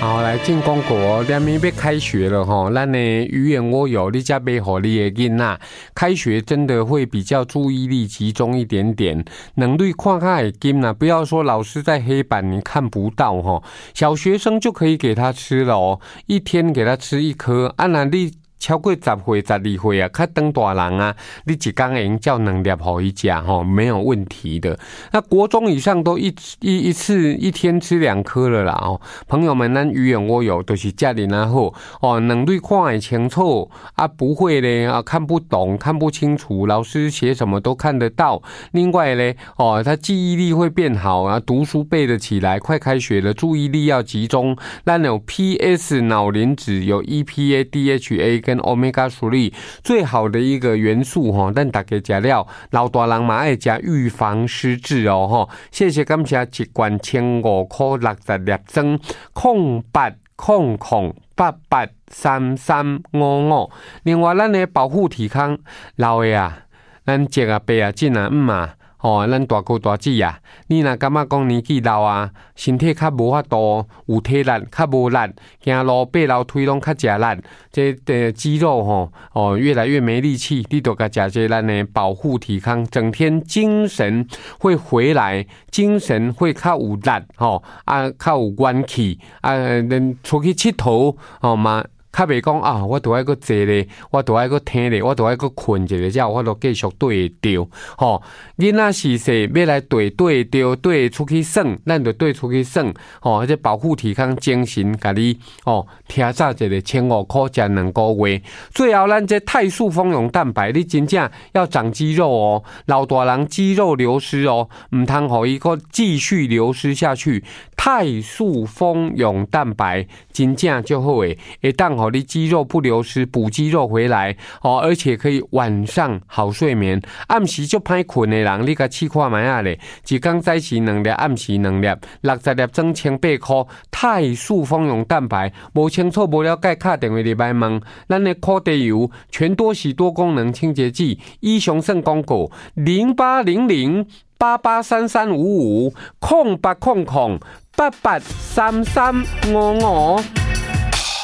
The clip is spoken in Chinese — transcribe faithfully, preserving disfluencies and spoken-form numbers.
好，来进广告哦，两面要开学了哈，咱呢语言我有，你才买给你的囡仔。开学真的会比较注意力集中一点点，能力看较会紧啦。不要说老师在黑板你看不到哈，小学生就可以给他吃了哦，一天给他吃一颗。啊，那你超过十岁、十二岁啊，较长大人啊，你一天会用叫两粒给伊吃吼，没有问题的。那国中以上都一一一次一天吃两颗了啦哦，朋友们，咱语言我有都是家里然后哦，能力看会清楚啊，不会嘞啊，看不懂、看不清楚，老师写什么都看得到。另外嘞哦，他记忆力会变好啊，读书背得起来。快开学了，注意力要集中。咱有 P S 脑磷脂，有 E P A、D H A 跟 Omega 三最好的一个元素哈，但大家吃了，老大人嘛爱吃，预防失智哦哈。谢谢感谢一罐千五块六十粒装，空八空空八八三三五五。另外，咱的保护体康，老的啊，咱叔啊、伯啊、婶啊、姆啊。哦，咱大哥大姐啊，你若感觉讲年纪老啊，身体较无法度有体力，较无力，行路爬楼梯拢较吃力，这的肌肉吼哦越来越没力气，你都甲食这咱的保护体康，整天精神会回来，精神会较有力吼啊，较有元气啊，能出去佚佗哦嘛。较袂讲啊，我都爱个坐咧，我都爱个听咧，我都爱个困一下，才有我都继续对着。吼，囡仔是说要来对对着对出去耍，咱就对出去耍。吼，这保护体康精神，甲你哦，听早一个千五块食两个月。最后，咱这肽素蜂蛹蛋白，你真正要长肌肉哦。老大人肌肉流失哦，唔通互伊个继续流失下去。肽素蜂蛹蛋白真正就好诶，会当互你肌肉不流失，补肌肉回来哦，而且可以晚上好睡眠。暗时就歹困的人，你甲试看卖啊咧，一天早时两粒，暗时两粒，六十粒装千八块。肽素蜂蛹蛋白，无清楚无了解，打电话入来问。咱的苦地油全多喜多功能清洁剂，以上胜广告零八零零八八三三五五空八空空八八三三五五。